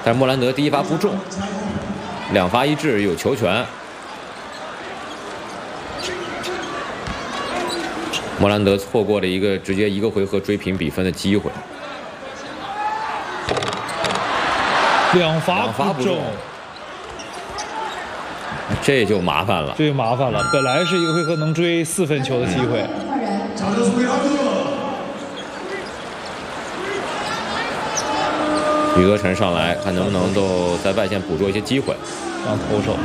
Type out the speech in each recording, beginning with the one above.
但是莫兰德第一发不中，2发1掷有球权。莫兰德错过了一个直接1个回合追平比分的机会。 2发不中， 这就麻烦了。 这就麻烦了。本来是1个回合能追4分球的机会。 余则成上来，看能不能够在外线捕捉一些机会。 当投手。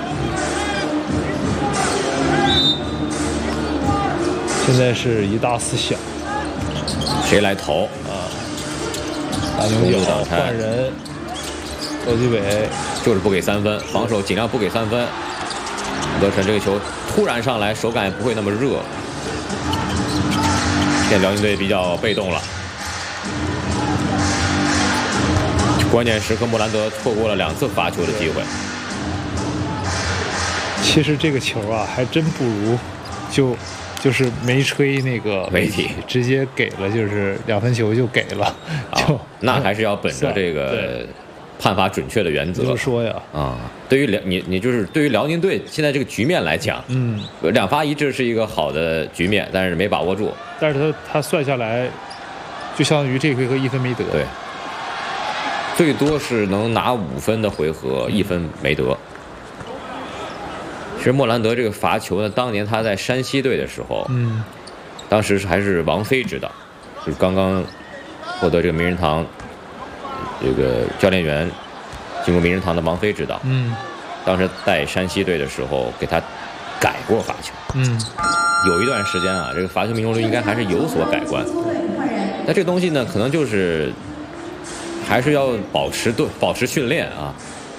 现在是1大4小。 谁来投？ 打牛角换人。周继伟就是不给3分，防守尽量不给3分。余则成这个球突然上来，手感也不会那么热。现在辽宁队比较被动了。关键时刻，莫兰德错过了2次罚球的机会。 其实这个球啊，还真不如就是没吹那个媒体， 直接给了，就是2分球就给了， 那还是要本着这个判罚准确的原则。 就说呀， 对于你就是对于辽宁队现在这个局面来讲，2发1掷是一个好的局面，但是没把握住。 但是他算下来，就相当于这回合1分没得。 对。最多是能拿5分的回合，1分没得。其实莫兰德这个罚球呢，当年他在山西队的时候，当时还是王菲指导，就是刚刚获得这个名人堂这个教练员进入名人堂的王菲指导，当时带山西队的时候给他改过罚球，有一段时间啊，这个罚球命中率应该还是有所改观。那这个东西呢，可能就是还是要保持训练啊，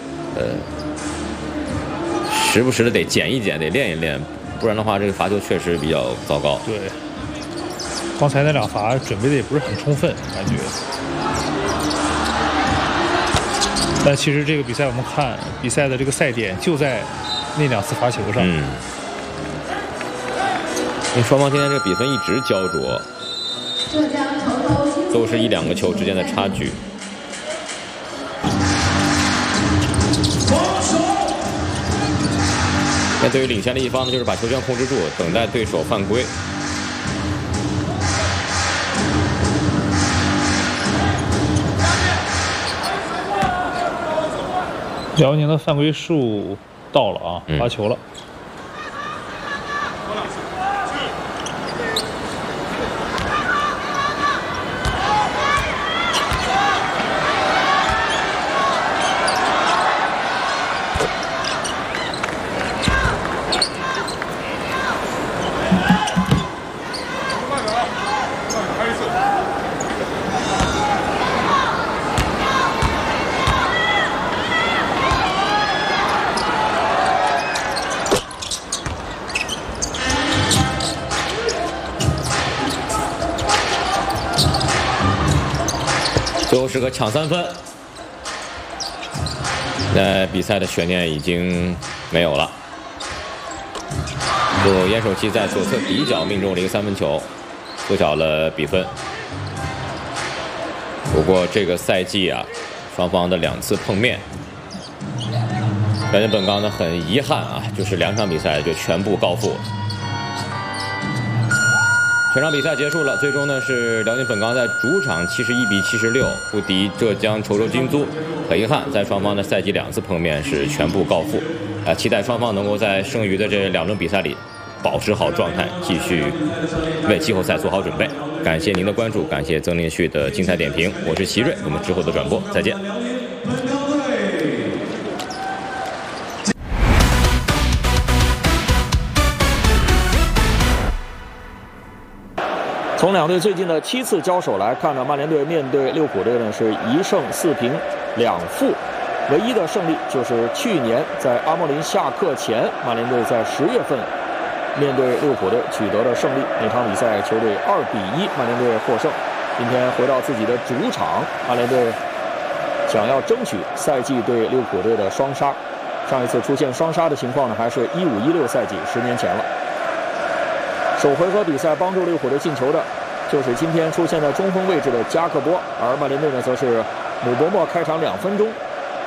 时不时的得减一减，得练一练，不然的话，这个罚球确实比较糟糕。 对，刚才那2罚准备的也不是很充分，感觉。但其实这个比赛我们看比赛的这个赛点就在那2次罚球上。 因为双方今天这个比分一直焦灼，都是1-2个球之间的差距。那对于领先的一方呢，就是把球权控制住，等待对手犯规。 辽宁的犯规数到了啊，罚球了。 最后时刻抢3分，比赛的悬念已经没有了。最后严守期在左侧底角命中了一个3分球，缩小了比分。不过这个赛季啊，双方的2次碰面，辽宁本钢呢很遗憾啊，就是2场比赛就全部告负。全场比赛结束了，最终呢是辽宁本钢在主场71比76不敌浙江稠州金租。很遗憾，在双方的赛季2次碰面是全部告负。期待双方能够在剩余的这2轮比赛里保持好状态，继续为季后赛做好准备。感谢您的关注，感谢曾连续的精彩点评，我是齐瑞，我们之后的转播再见。 从2队最近的7次交手来看呢，曼联队面对六虎队呢是1胜4平2负，唯一的胜利就是去年在阿莫林下课前，曼联队在10月份面对六虎队取得了胜利。那场比赛球队2比1，曼联队获胜。今天回到自己的主场，曼联队想要争取赛季对六虎队的双杀。上一次出现双杀的情况呢，还是15-16赛季10年前了。首回合比赛帮助六虎队进球的就是今天出现在中锋位置的加克波，而曼联队呢则是姆伯默开场2分钟